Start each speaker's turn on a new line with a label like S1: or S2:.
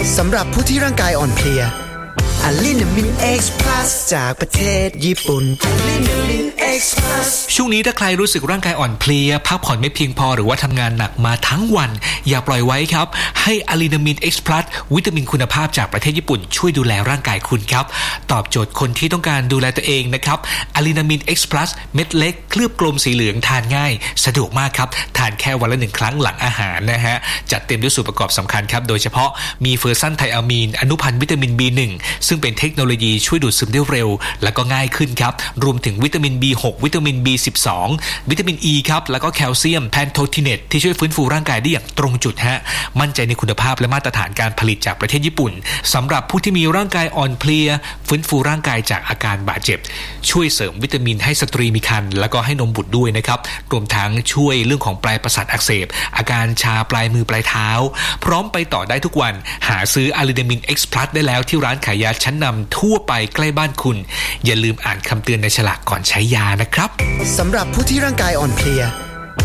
S1: สำหรับผู้ที่ร่างกายอ่อนเพลียอะลินามิน X Plus จากประเทศญี่ปุ่นอะลินามิน X Plus
S2: ช่วงนี้ถ้าใครรู้สึกร่างกายอ่อนเพลียพักผ่อนไม่เพียงพอหรือว่าทำงานหนักมาทั้งวันอย่าปล่อยไว้ครับให้อะลินามิน X Plus วิตามินคุณภาพจากประเทศญี่ปุ่นช่วยดูแลร่างกายคุณครับตอบโจทย์คนที่ต้องการดูแลตัวเองนะครับอะลินามิน X Plus เม็ดเล็กเคลือบกลมสีเหลืองทานง่ายสะดวกมากครับทานแค่วันละ1ครั้งหลังอาหารนะฮะจัดเต็มด้วยส่วนประกอบสำคัญครับโดยเฉพาะมีเฟอร์ซันไทอะมีนอนุพันธ์วิตามิน B1 ซึ่งเป็นเทคโนโลยีช่วยดูดซึมได้เร็วและก็ง่ายขึ้นครับรวมถึงวิตามิน B6 วิตามิน B12 วิตามิน E ครับแล้วก็แคลเซียมแพนโททิเนตที่ช่วยฟื้นฟูร่างกายได้อย่างตรงจุดฮะมั่นใจในคุณภาพและมาตรฐานการผลิตจากประเทศญี่ปุ่นสำหรับผู้ที่มีร่างกายอ่อนเพลียฟื้นฟูร่างกายจากอาการบาดเจ็บช่วยเสริมวิตามินให้สตรีมีครรภ์แล้วก็ให้นมบุตรด้วยนะครับรวมทั้งช่วยเรื่องของปลายประสาทอักเสบอาการชาปลายมือปลายเท้าพร้อมไปต่อได้ทุกวันหาซื้ออะลินามิน X Plus ได้แล้วที่ร้านขายยาชั้นนำทั่วไปใกล้บ้านคุณอย่าลืมอ่านคำเตือนในฉลากก่อนใช้ยานะครับ
S1: สำหรับผู้ที่ร่างกายอ่อนเพลีย